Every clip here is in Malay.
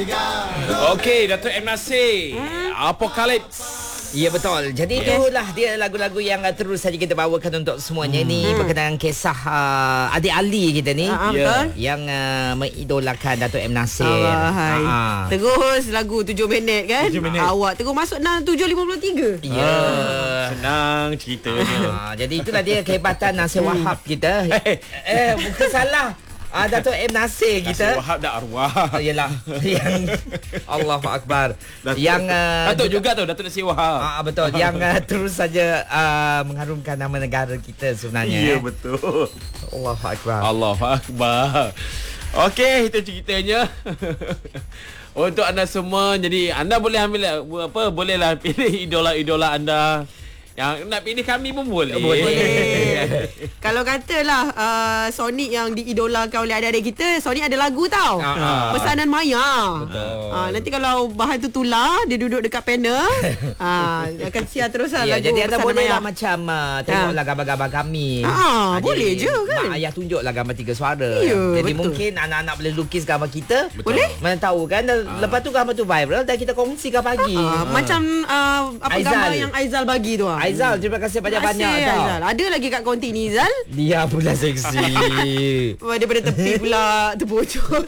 Okey, Dato' M. Nasir, Apocalypse. Ya betul. Jadi itulah dia lagu-lagu yang terus saja kita bawakan untuk semuanya ni berkenaan kisah adik Ali kita ni yang mengidolakan Dato' M. Nasir. Terus lagu 7 minit kan? 7 minit. Awak terus masuk 7.53. Ya. Senang ceritanya. Jadi itulah dia kehebatan Nasir Wahab kita. Bukan salah. Dato' M. Nasir kita. Nasir Wahab dah arwah. Yalah. Yang Allahu Akbar. Datuk, Yang Datuk juga tu, Datuk Nasir Wahab. Betul. Yang terus saja mengharumkan nama negara kita sebenarnya. Ya, betul. Allahu Akbar. Allahu Akbar. Okey, itu ceritanya. Untuk anda semua, jadi anda boleh ambil bolehlah pilih idola-idola anda. Yang nak pilih kami pun boleh. Kalau katalah Sonic yang diidolakan oleh adik-adik kita, Sonic ada lagu tau. Pesanan Maya. Nanti kalau bahan tu tular, dia duduk dekat panel, akan siar terus lah lagu. Jadi anda Pesanan boleh Maya. lah macam tengoklah gambar-gambar kami. Boleh je kan. Mak ayah tunjuklah gambar 3 suara. Ya, Jadi betul. mungkin anak-anak boleh lukis gambar kita. Boleh? Mana tahu kan. Lepas tu gambar tu viral dan kita kongsikan pagi. Macam apa Aizal. gambar yang Aizal bagi tu. Aizal, terima kasih banyak-banyak tau. Aizal. Ada lagi kat konti ni Aizal. Dia pula seksi. Daripada tepi pula terbocor.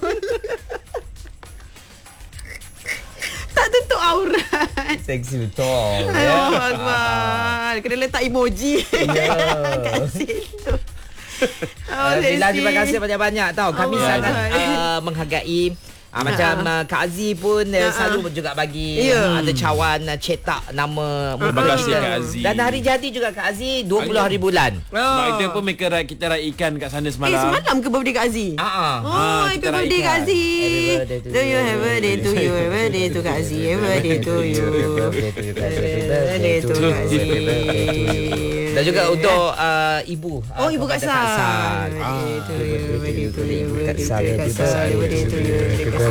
Tak tutup aurat. Seksi betul. Allahu Akbar. Kena letak emoji kat situ. Bila terima kasih banyak-banyak tau. Kami sangat menghargai. Macam Kak Aziz pun selalu juga bagi ada cawan cetak nama Terima kasih Kak Aziz. Dan hari jadi juga Kak Aziz 20 hari bulan. Sebab itu pun kita raikan kat sana semalam. Semalam ke birthday Kak Aziz? Happy kita birthday Kak raikan. Aziz. Do you have birthday to you? Birthday to Kak Aziz. Birthday to you. Birthday to Kak Aziz. Dan juga untuk ibu. Ibu Kak Sal. Birthday to you. Birthday to you. Birthday to Kak Sal. Birthday to you.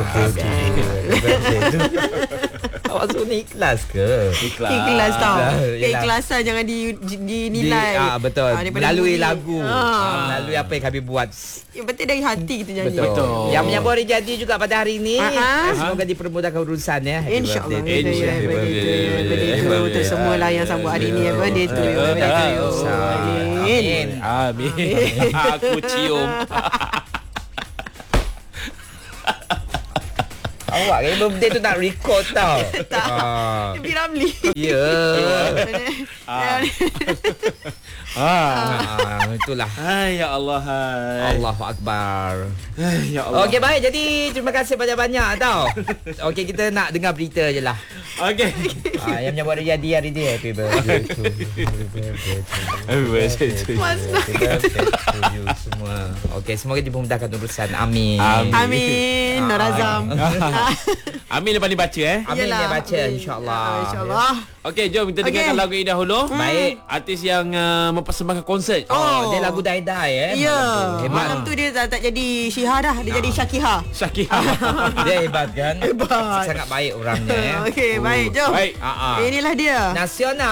Awak suruh ni ikhlas ke? Ikhlas tau. Keikhlasan jangan dinilai. Betul. Melalui bunyi. lagu. Melalui apa yang kami buat. Yang penting dari hati kita nyanyi. Betul. Yang menyambut hari jadi juga pada hari ini. Semoga dipermudahkan urusan ya. InsyaAllah. Birthday Untuk semualah yang sambut hari ini. Birthday to you. Birthday to you. Amin. Amin. Aku cium. Awak kan birthday tu nak record tau. Tak. Bi Ramli. Ya. Itulah. Ya Allah. Allahu Akbar. Ya Allah. Okey baik, jadi terima kasih banyak-banyak tau. Okey, kita nak dengar berita je lah. Okey. Yang menyambut hari jadi hari dia. Happy birthday to you semua. Okey, semoga dimudahkan urusan. Amin. Amin. Nur Azam. Amin lepas ni baca Amin dia baca insya-Allah. InsyaAllah. Okey, jom kita dengarkan lagu ini dahulu. Baik. Artis yang mempersembahkan konsert. Dia lagu Die-Die Ya. Hebat. Malam tu dia tak jadi Syihah dah. Dia jadi Syakiha. Syakira. Dia hebat kan? Hebat. Sangat baik orangnya ya. Okey, baik. Jom. Baik. Inilah dia. Nasional